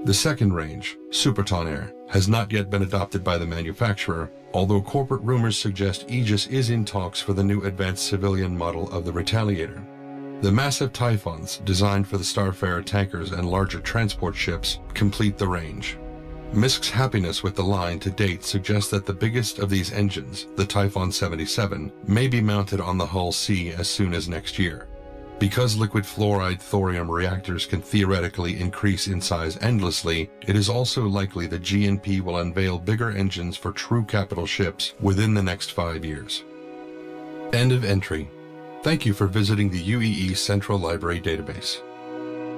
The second range, Super Tonnerre, has not yet been adopted by the manufacturer, although corporate rumors suggest Aegis is in talks for the new advanced civilian model of the Retaliator. The massive Typhons, designed for the Starfarer tankers and larger transport ships, complete the range. Misk's happiness with the line to date suggests that the biggest of these engines, the Typhon 77, may be mounted on the Hull C as soon as next year. Because liquid fluoride thorium reactors can theoretically increase in size endlessly, it is also likely that GNP will unveil bigger engines for true capital ships within the next 5 years. End of entry. Thank you for visiting the UEE Central Library database.